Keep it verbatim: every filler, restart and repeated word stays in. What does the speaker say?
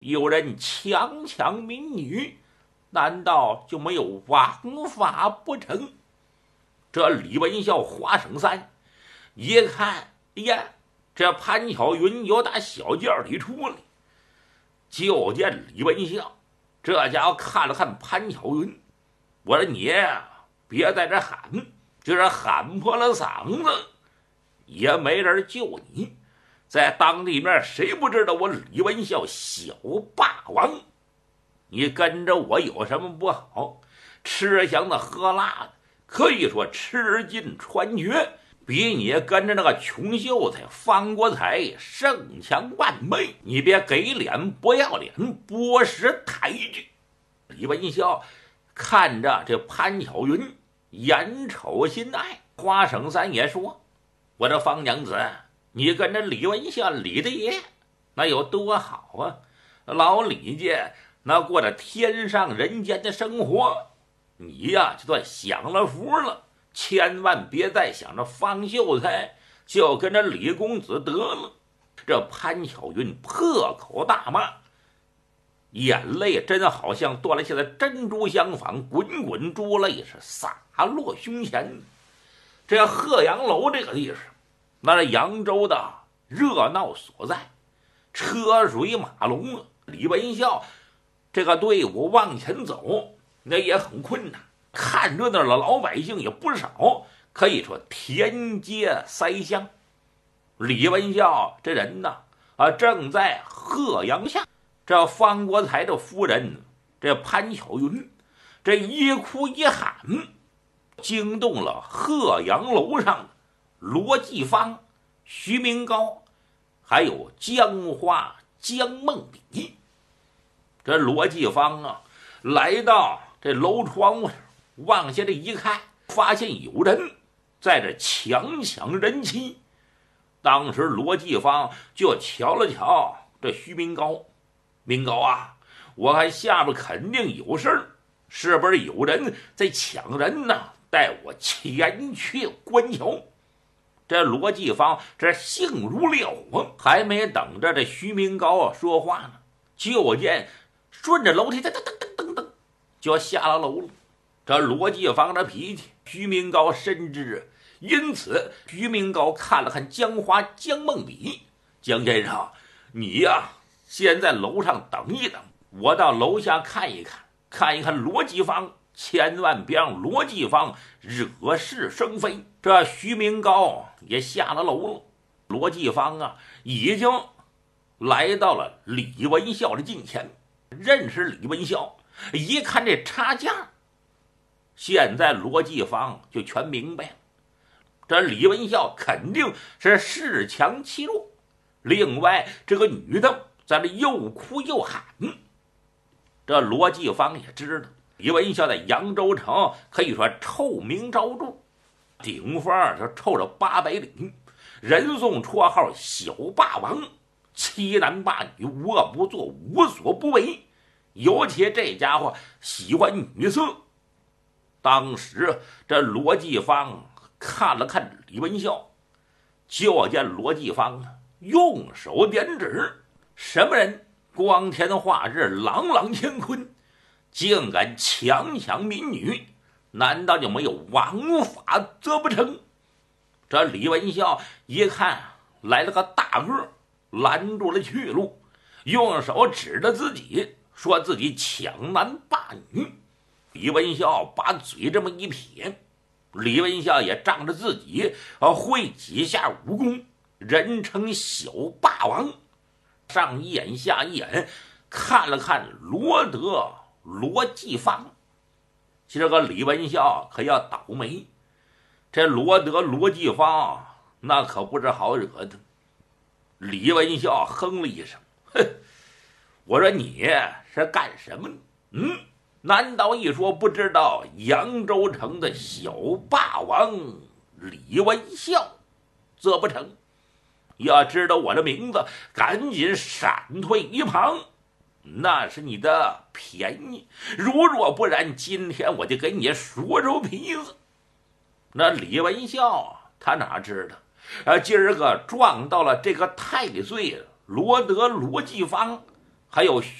有人强抢民女，难道就没有王法不成？这李文孝、华生三一看，哎呀，这潘巧云又打小轿里出来，就见李文孝这家伙看了看潘巧云，我说你别在这喊，就是喊破了嗓子也没人救你。在当地面谁不知道我李文孝小霸王？你跟着我有什么不好？吃香的喝辣的，可以说吃尽穿绝，比你跟着那个穷秀才方国才胜强万倍。你别给脸不要脸，剥蚀抬举。李文孝看着这潘巧云，眼瞅心爱。花生三也说，我这方娘子，你跟着李文孝李大爷那有多好啊？老李家那过着天上人间的生活，你呀就算享了福了，千万别再想着方秀才，就跟着李公子得了。这潘巧云破口大骂，眼泪真好像断了下的珍珠相仿，滚滚珠泪是洒落胸前。这鹤阳楼这个地方，那是扬州的热闹所在，车水马龙啊。李文孝这个队伍往前走，那也很困难。看热闹的老百姓也不少，可以说田街塞乡。李文孝这人呢，啊，正在鹤阳下，这方国才的夫人，这潘巧云，这一哭一喊，惊动了鹤阳楼上罗继芳、徐明高，还有江花、江梦比。这罗继芳啊，来到这楼窗户上，往下这一看，发现有人在这强抢人妻。当时罗继芳就瞧了瞧这徐明高，明高啊，我看下边肯定有事儿，是不是有人在抢人呢？带我前去观瞧。这罗继芳这性如烈火，还没等着这徐明高说话呢，就见顺着楼梯噔噔噔噔噔就下了楼了。这罗继芳的脾气，徐明高深知，因此徐明高看了看江花、江梦比，江先生，你呀先在楼上等一等，我到楼下看一看，看一看罗继芳，千万别让罗继芳惹是生非。这徐明高也下了楼了，罗继芳啊已经来到了李文孝的近前，认识李文孝，一看这差价，现在罗继芳就全明白了，这李文孝肯定是恃强欺弱。另外这个女的在这又哭又喊，这罗继芳也知道李文孝在扬州城可以说臭名昭著，顶峰就臭着八百里，人送绰号小霸王，欺男霸女，无恶不作，无所不为。尤其这家伙喜欢女色。当时这罗继芳看了看李文孝，就见罗继芳用手点指，什么人光天化日，朗朗乾坤，竟敢强抢民女，难道就没有王法则不成？这李文孝一看来了个大个，拦住了去路，用手指着自己，说自己抢男霸女。李文孝把嘴这么一撇，李文孝也仗着自己会几下武功，人称小霸王，上一眼下一眼看了看罗德、罗继芳。这个李文孝可要倒霉，这罗德、罗继芳那可不是好惹的。李文孝哼了一声，哼，我说你是干什么呢？嗯，难道一说不知道扬州城的小霸王李文孝这不成？要知道我的名字，赶紧闪退一旁，那是你的便宜。如若不然，今天我就给你说出皮子。那李文孝他哪知道，啊，今儿个撞到了这个太岁罗德罗继芳还有